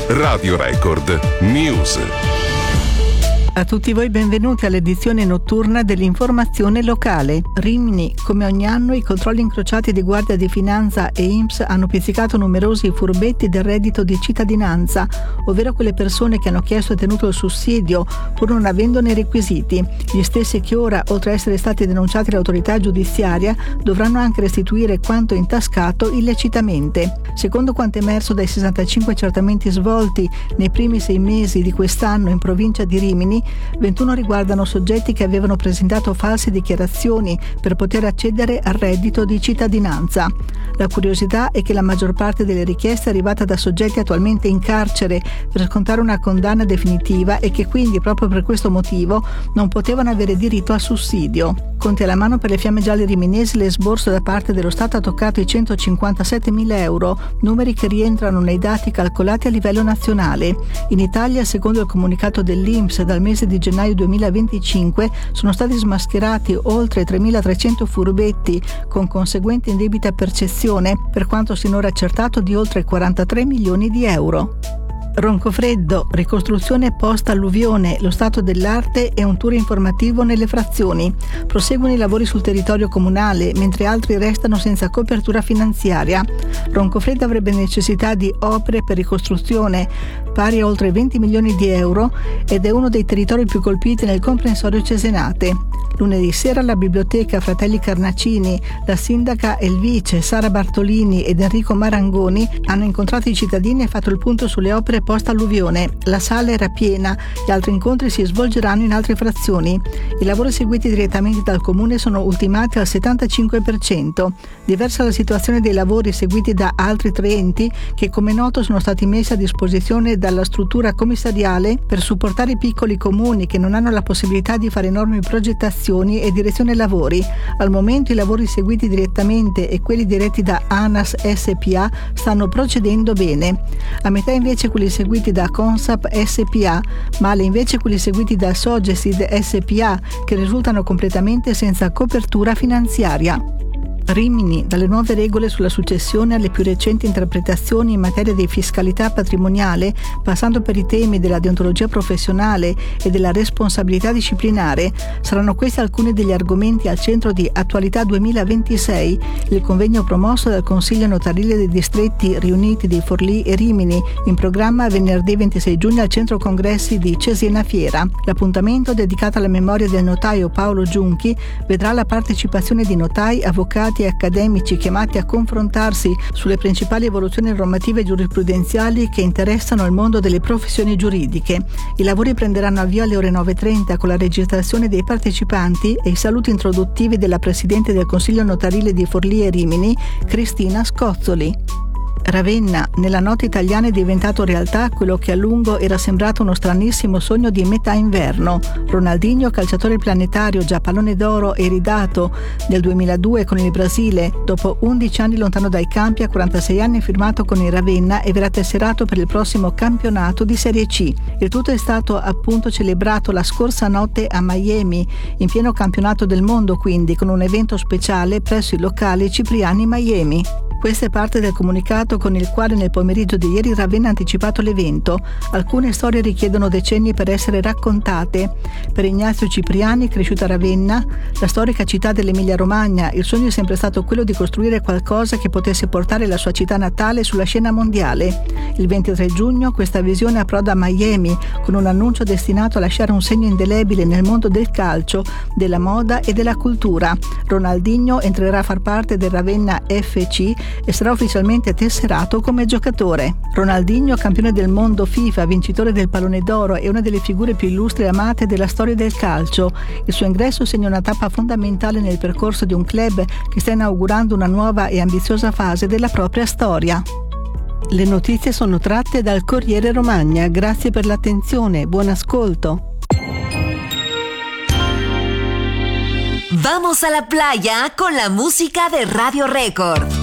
Radio Record News. A tutti voi benvenuti all'edizione notturna dell'informazione locale. Rimini, come ogni anno, i controlli incrociati di Guardia di Finanza e INPS hanno pizzicato numerosi furbetti del reddito di cittadinanza, ovvero quelle persone che hanno chiesto e tenuto il sussidio pur non avendone i requisiti, gli stessi che ora, oltre a essere stati denunciati all'autorità giudiziaria, dovranno anche restituire quanto intascato illecitamente. Secondo quanto emerso dai 65 accertamenti svolti nei primi 6 mesi di quest'anno in provincia di Rimini, 21 riguardano soggetti che avevano presentato false dichiarazioni per poter accedere al reddito di cittadinanza. La curiosità è che la maggior parte delle richieste è arrivata da soggetti attualmente in carcere per scontare una condanna definitiva e che quindi proprio per questo motivo non potevano avere diritto al sussidio. Conti alla mano, per le Fiamme Gialle riminesi l'esborso da parte dello Stato ha toccato i 157.000 euro, numeri che rientrano nei dati calcolati a livello nazionale. In Italia, secondo il comunicato dell'INPS, dal mese di gennaio 2025 sono stati smascherati oltre 3.300 furbetti con conseguente indebita percezione, per quanto sinora accertato, di oltre 43 milioni di euro. Roncofreddo, ricostruzione post-alluvione, lo stato dell'arte e un tour informativo nelle frazioni. Proseguono i lavori sul territorio comunale, mentre altri restano senza copertura finanziaria. Roncofreddo avrebbe necessità di opere per ricostruzione pari a oltre 20 milioni di euro ed è uno dei territori più colpiti nel comprensorio Cesenate. Lunedì sera alla biblioteca Fratelli Carnacini, la sindaca e il vice Sara Bartolini ed Enrico Marangoni hanno incontrato i cittadini e fatto il punto sulle opere post-alluvione. La sala era piena, gli altri incontri si svolgeranno in altre frazioni. I lavori seguiti direttamente dal comune sono ultimati al 75%. Diversa la situazione dei lavori seguiti da altri 3 enti che, come noto, sono stati messi a disposizione dalla struttura commissariale per supportare i piccoli comuni che non hanno la possibilità di fare enormi progettazioni e direzione lavori. Al momento i lavori seguiti direttamente e quelli diretti da ANAS SPA stanno procedendo bene. A metà invece quelli seguiti da Consap SPA, male invece quelli seguiti da Sogesid SPA, che risultano completamente senza copertura finanziaria. Rimini, dalle nuove regole sulla successione alle più recenti interpretazioni in materia di fiscalità patrimoniale, passando per i temi della deontologia professionale e della responsabilità disciplinare, saranno questi alcuni degli argomenti al centro di Attualità 2026, il convegno promosso dal Consiglio Notarile dei Distretti Riuniti di Forlì e Rimini, in programma venerdì 26 giugno al Centro Congressi di Cesena Fiera. L'appuntamento, dedicato alla memoria del notaio Paolo Giunchi, vedrà la partecipazione di notai, avvocati e accademici chiamati a confrontarsi sulle principali evoluzioni normative e giurisprudenziali che interessano il mondo delle professioni giuridiche. I lavori prenderanno avvio alle ore 9:30 con la registrazione dei partecipanti e i saluti introduttivi della Presidente del Consiglio Notarile di Forlì e Rimini, Cristina Scozzoli. Ravenna, nella notte italiana è diventato realtà quello che a lungo era sembrato uno stranissimo sogno di metà inverno. Ronaldinho, calciatore planetario già pallone d'oro e iridato nel 2002 con il Brasile, dopo 11 anni lontano dai campi, a 46 anni firmato con il Ravenna e verrà tesserato per il prossimo campionato di Serie C. Il tutto è stato appunto celebrato la scorsa notte a Miami, in pieno campionato del mondo quindi, con un evento speciale presso il locale Cipriani Miami. Questa è parte del comunicato con il quale nel pomeriggio di ieri Ravenna ha anticipato l'evento. Alcune storie richiedono decenni per essere raccontate. Per Ignazio Cipriani, cresciuto a Ravenna, la storica città dell'Emilia-Romagna, il sogno è sempre stato quello di costruire qualcosa che potesse portare la sua città natale sulla scena mondiale. Il 23 giugno questa visione approda a Miami con un annuncio destinato a lasciare un segno indelebile nel mondo del calcio, della moda e della cultura. Ronaldinho entrerà a far parte del Ravenna FC e sarà ufficialmente tesserato come giocatore. Ronaldinho, campione del mondo FIFA, vincitore del pallone d'oro e una delle figure più illustri e amate della storia del calcio. Il suo ingresso segna una tappa fondamentale nel percorso di un club che sta inaugurando una nuova e ambiziosa fase della propria storia. Le notizie sono tratte dal Corriere Romagna. Grazie per l'attenzione, buon ascolto. Vamos a la playa con la música de Radio Record.